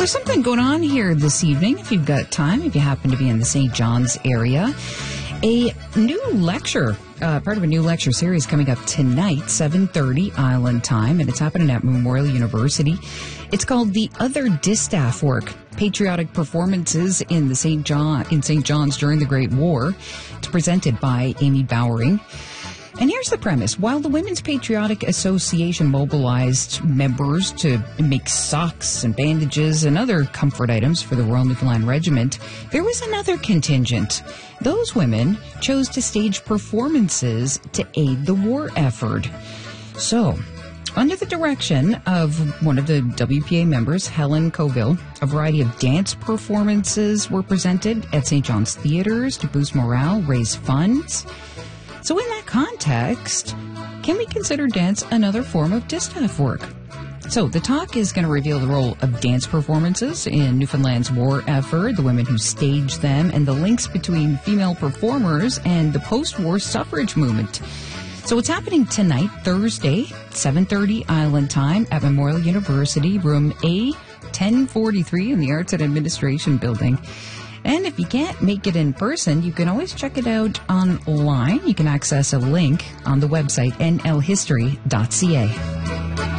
there's something going on here this evening, if you've got time, if you happen to be in the St. John's area. A new lecture, part of a new lecture series coming up tonight, 7:30 Island time, and it's happening at Memorial University. It's called The Other Distaff Work, Patriotic Performances in St. John's During the Great War. It's presented by Amy Bowering. And here's the premise. While the Women's Patriotic Association mobilized members to make socks and bandages and other comfort items for the Royal Newfoundland Regiment, there was another contingent. Those women chose to stage performances to aid the war effort. So, under the direction of one of the WPA members, Helen Coville, a variety of dance performances were presented at St. John's Theatres to boost morale, raise funds. So in that context, can we consider dance another form of distaff work? So the talk is going to reveal the role of dance performances in Newfoundland's war effort, the women who staged them, and the links between female performers and the post-war suffrage movement. So it's happening tonight, Thursday, 7:30 Island time at Memorial University, room A 1043 in the Arts and Administration building. And if you can't make it in person, you can always check it out online. You can access a link on the website nlhistory.ca.